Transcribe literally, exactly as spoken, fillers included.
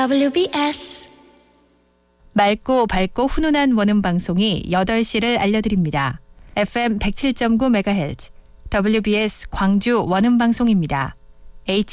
더블유비에스 맑고 밝고 훈훈한 원음 방송이 여덟 시를 알려드립니다. 에프엠 백칠 점 구 메가헤르츠 더블유비에스 광주 원음 방송입니다.